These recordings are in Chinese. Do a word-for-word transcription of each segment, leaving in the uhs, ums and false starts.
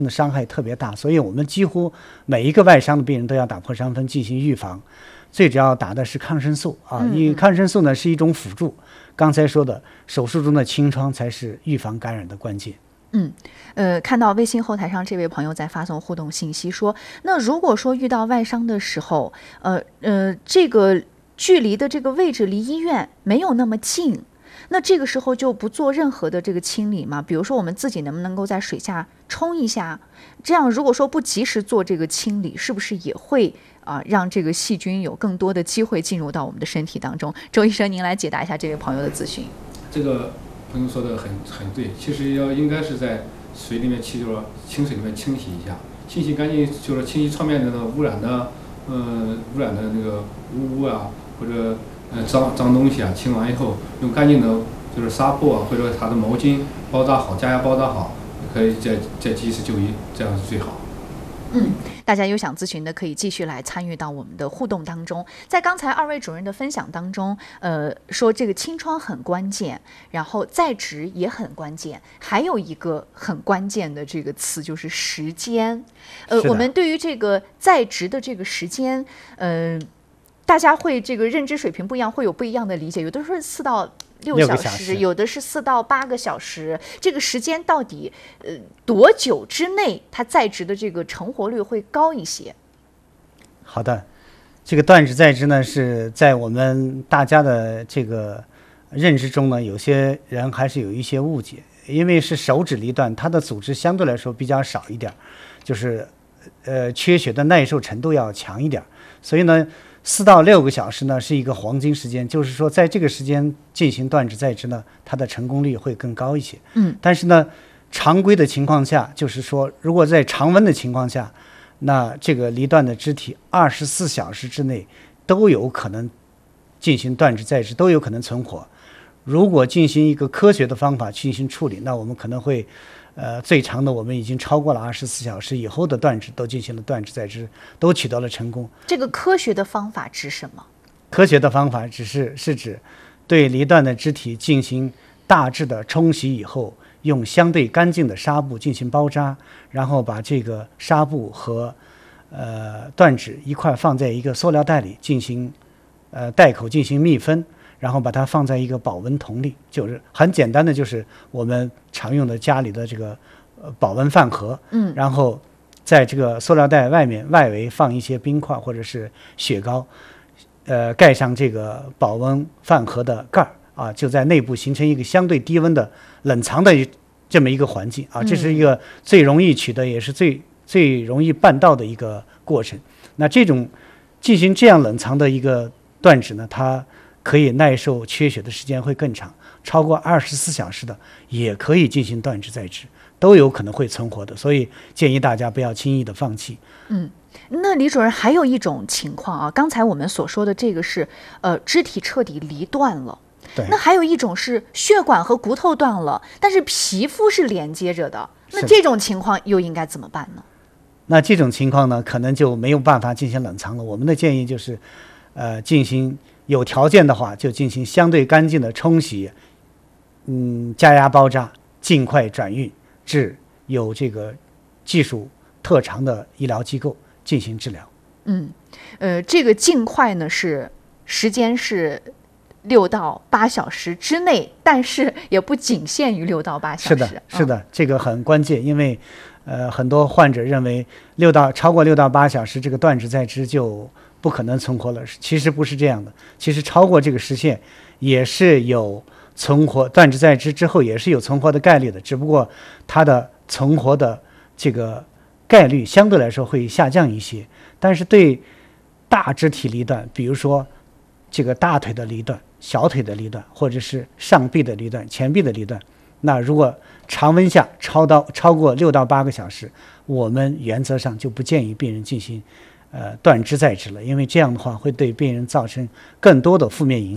的伤害特别大，所以我们几乎每一个外伤的病人都要打破伤风进行预防。最主要打的是抗生素啊，因为抗生素呢是一种辅助。刚才说的手术中的清创才是预防感染的关键。 嗯，呃，看到微信后台上这位朋友在发送互动信息说，那如果说遇到外伤的时候，呃呃，这个距离的这个位置离医院没有那么近，那这个时候就不做任何的这个清理吗？比如说我们自己能不能够在水下冲一下？这样如果说不及时做这个清理，是不是也会啊、呃、让这个细菌有更多的机会进入到我们的身体当中？周医生，您来解答一下这位朋友的咨询。 这个朋友说的很很对，其实要应该是在水里面去，就是清水里面清洗一下，清洗干净，就是清洗窗面的那个污染的，呃，污染的那个污污啊，或者呃脏脏东西啊，清完以后用干净的，就是纱布啊，或者它的毛巾包扎好，加压包扎好，可以再再及时就医，这样是最好。 嗯，大家有想咨询的可以继续来参与到我们的互动当中。在刚才二位主任的分享当中，呃，说这个清创很关键，然后在职也很关键，还有一个很关键的这个词就是时间。呃，我们对于这个在职的这个时间，呃，大家会这个认知水平不一样，会有不一样的理解。有的时候四到六小时， 小时有的是四到八个小时，这个时间到底呃多久之内，它在职的这个成活率会高一些？ 好的，这个断指在职呢，是在我们大家的这个认知中呢，有些人还是有一些误解，因为是手指离断，它的组织相对来说比较少一点，就是呃缺血的耐受程度要强一点，所以呢。四到六个小时呢是一个黄金时间，就是说在这个时间进行断指在职呢，它的成功率会更高一些。 嗯， 但是呢，常规的情况下，就是说如果在常温的情况下，那这个离断的肢体二十四小时之内都有可能进行断指在职，都有可能存活。如果进行一个科学的方法进行处理，那我们可能会。呃，最长的我们已经超过了二十四小时以后的断指都进行了断指在职，都取得了成功。 这个科学的方法指什么？ 科学的方法只是是指对离断的肢体进行大致的冲洗以后，用相对干净的纱布进行包扎，然后把这个纱布和呃断指一块放在一个塑料袋里进行呃袋口进行密封。然后把它放在一个保温桶里，就是很简单的，就是我们常用的家里的这个呃保温饭盒， 嗯， 然后在这个塑料袋外面外围放一些冰块或者是雪糕，呃，盖上这个保温饭盒的盖儿啊，就在内部形成一个相对低温的冷藏的这么一个环境啊，这是一个最容易取得也是最最容易办到的一个过程。那这种进行这样冷藏的一个断指呢，它可以耐受缺血的时间会更长，超过二十四小时的也可以进行断指在职，都有可能会存活的，所以建议大家不要轻易的放弃。 嗯，那李主任还有一种情况啊，刚才我们所说的这个是呃肢体彻底离断了， 对， 那还有一种是血管和骨头断了，但是皮肤是连接着的，那这种情况又应该怎么办呢？ 那这种情况呢，可能就没有办法进行冷藏了。我们的建议就是，呃，进行。有条件的话，就进行相对干净的冲洗，嗯，加压包扎，尽快转运至有这个技术特长的医疗机构进行治疗。 嗯，呃，这个尽快呢是时间是六到八小时之内，但是也不仅限于六到八小时。 是的，是的，嗯、这个很关键，因为呃，很多患者认为六到超过六到八小时，这个断指在肢就不可能存活了，其实不是这样的。其实超过这个时限也是有存活，断指在肢之后也是有存活的概率的，只不过它的存活的这个概率相对来说会下降一些。但是对大肢体离断，比如说这个大腿的离断、小腿的离断，或者是上臂的离断、前臂的离断，那如果常温下超到超过六到八个小时，我们原则上就不建议病人进行呃断肢在肢了，因为这样的话会对病人造成更多的负面影响。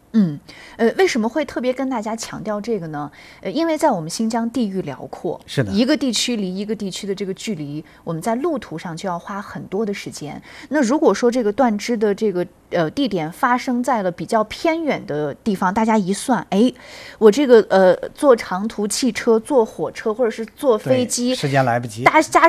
嗯，呃，为什么会特别跟大家强调这个呢？呃，因为在我们新疆地域辽阔， 是的， 一个地区离一个地区的这个距离，我们在路途上就要花很多的时间。那如果说这个断肢的这个呃地点发生在了比较偏远的地方，大家一算，哎，我这个呃坐长途汽车、坐火车或者是坐飞机， 时间来不及， 大家